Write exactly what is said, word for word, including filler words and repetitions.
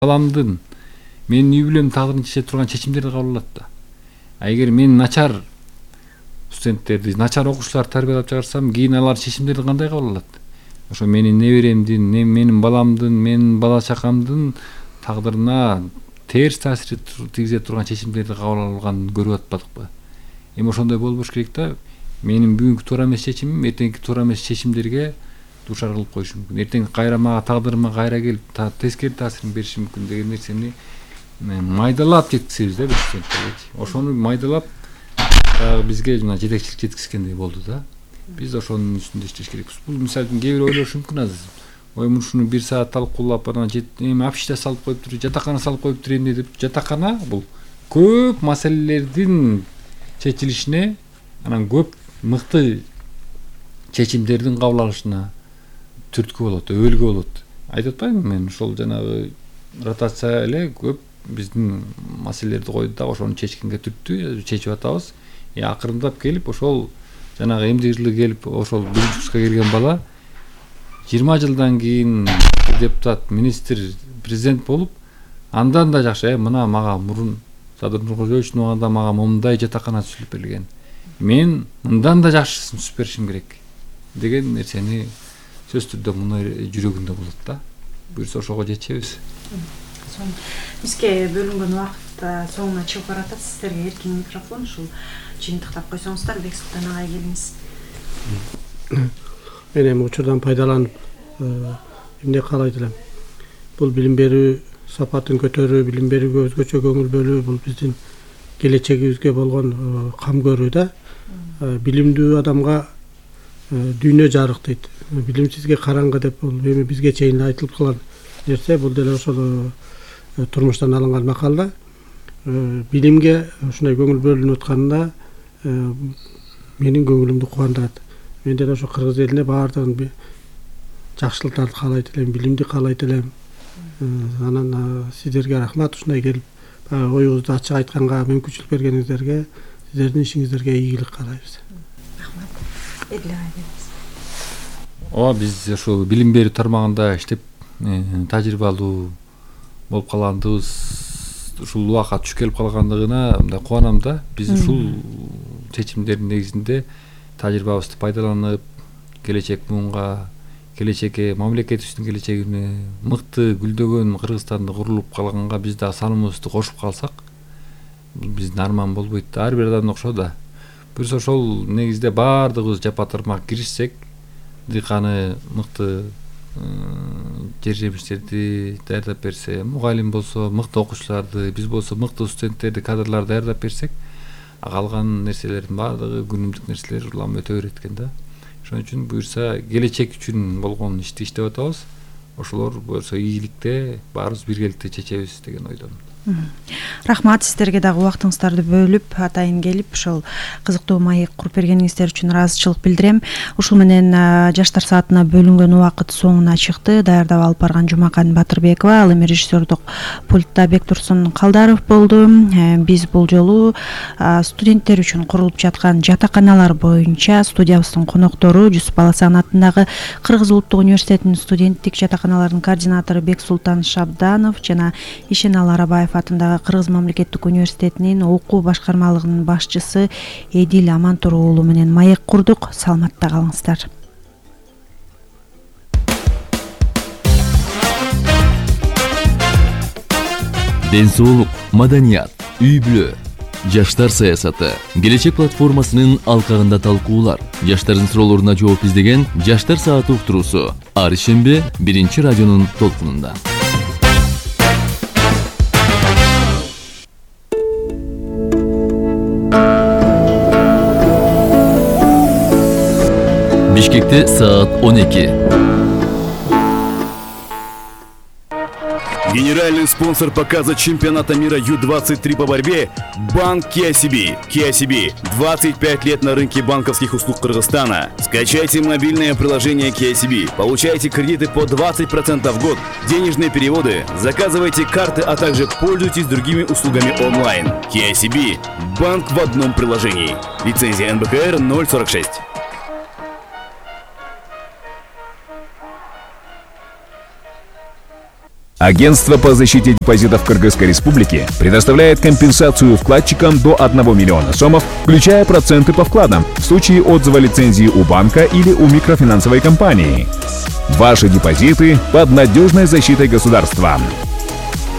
баламдын, менин үй бүлөмдүн тагдырын чече турган чечимдерди кабыл алат да. А эгер мен начар студенттерди, начар окуучуларды тарбиялап чыгарсам, кийин алар чечимдерди кандай кабыл алат? Ошо менин неберемдин, менин баламдын, менин бала чакамдын тагдырына терс таасир тийгизе турган чечимдерди кабыл алганын көрүп атпадыкпы? Эми ошондой болбош керек да. Менин бүгүнкү туура эмес чечимим эртеңки туура эмес чечимдерге дуушар кылып коюшу мүмкүн. Эртең кайра мага тагдырыма кайра келип тескери таасирин бериши мүмкүн деген нерсени майдалап жеткизебиз да биз студенттерге. Ошону майдалап дагы бизге жана жетекчилик жеткизгендей болду да. Биз ошонун үстүндө иштеш керекпиз. Бул мисалы үчүн кээ бир ойлошу мүмкүн азыр. Ой, мушуну бир саат талкуулап анан эми общежитие салып коюптур, жатакана салып коюптур эмне деп. Жатакана бул көп маселелердин чечилишине, анан көп мыкты чечимдердин кабыл алышына түрткү болот, өбөлгө болот. Айтып атпаймынбы мен, ошол жанагы ротация эле көп биздин маселелерди койду да, ошону чечкенге түрттү, чечип атабыз. И акырындап келип ошол жанагы эмди жылы келип ошол биринчи курска келген бала жыйырма жылдан кийин депутат, министр, президент болуп, андан да жакшы, э мына мага мурун Садыр Нуркожоевич убагында мага момундай жатакана түзүлүп берилген. Мен мындан да жакшысын түзүп беришим керек деген нерсени сөз түрдө муну жүрөгүндө болот да. Буюрса ошого жетишебиз. Бизге бөлүнгөн убакыт соңуна чыгып баратат. Сиздерге эркин микрофон, ушул жыйынтыктап койсоңуздар, Бексултан агай келиңиз. Мен эми учурдан пайдаланып эмне каалайт элем. Бул билим берүү сапатын көтөрүү, билим берүүгө өзгөчө көңүл бөлүү, бул биздин келечегибизге болгон кам көрүү да. Билимдүү адамга дүйнө жарык дейт. Билимсизге караңгы деп бул эми бизге чейин айтылып калган нерсе, бул деле ошол турмуштан алынган макал да. Билимге ушундай көңүл бөлүнүп атканына менин көңүлүмдү кубандырат. Мен деле ошо кыргыз элине баардыгын жакшылыктарды каалайт элем, билимди каалайт элем. Анан сиздерге рахмат, ушундай келип оюңузду ачык айтканга, мүмкүнчүлүк бергениңиздерге, сиздердин ишиңиздерге ийгилик каалайбыз. Рахмат. Эдил агай. Ооба, биз ошо билим берүү тармагында иштеп тажрыйбалуу болуп калгандыгыбыз, ушул убакка түшүп келип калгандыгына мындай кубанам да. Биз ушул чечимдердин негизинде тажрыйбабызды пайдаланып, келечек буунга, келечекке, мамлекетибиздин келечегине мыкты гүлдөгөн Кыргызстанды курулуп калганга биз да саныбызды кошуп калсак, биздин арман болбойт да. Ар бир адамдын окшо да. Буюрса ошол негизде баардыгыбыз жапа тармак киришсек, дыйканы мыкты жер жемиштерди даярдап берсе, мугалим болсо мыкты окуучуларды, биз болсо мыкты студенттерди, кадрларды даярдап берсек, калган нерселердин баардыгы күнүмдүк нерселер улам өтө берет экен да. Ошон үчүн буюрса келечек үчүн болгон ишти иштеп атабыз. Ошолор буюрса ийгиликте баарыбыз биргеликте чечебиз деген ойдомун. Рахмат, сиздерге дагы убактыңыздарды бөлүп, атайын келип, ошол кызыктуу маек куруп бергениңиздер үчүн ыраазычылык билдирем. Ушул менен жаштар саатына бөлүнгөн убакыт соңуна чыкты. Даярдап алып барган Жумакан Батырбекова, ал эми режиссердук пультта Бектурсун Калдаров болду. Биз бул жолу студенттер үчүн курулуп жаткан жатаканалар боюнча студиябыздын коноктору Жусуп Баласаган атындагы Кыргыз Улуттук университетинин студенттик жатаканаларынын координатору Бексултан Шабданов жана Ишенал Арабаев атындагы Кыргыз мамлекеттик университетинин окуу башкармалыгынын башчысы Эдил Амантур уулу менен маек курдук. Саламатта калыңыздар. Ден соолук, маданият, үй бүлө, жаштар саясаты, келечек платформасынын алкагында талкуулар, жаштардын суроолоруна жооп издеген жаштар сааты уктуруусу ар шембе биринчи радионун толкунунда. Бишкекте саат он эки. Генеральный спонсор показа чемпионата мира ю двадцать три по борьбе – Банк кей си би. кей си би – двадцать пять лет на рынке банковских услуг Кыргызстана. Скачайте мобильное приложение кей си би, получайте кредиты по двадцать процентов в год, денежные переводы, заказывайте карты, а также пользуйтесь другими услугами онлайн. кей си би – банк в одном приложении. Лицензия эн бэ ка эр ноль сорок шесть. Агентство по защите депозитов Кыргызской Республики предоставляет компенсацию вкладчикам до одного миллиона сомов, включая проценты по вкладам, в случае отзыва лицензии у банка или у микрофинансовой компании. Ваши депозиты под надежной защитой государства.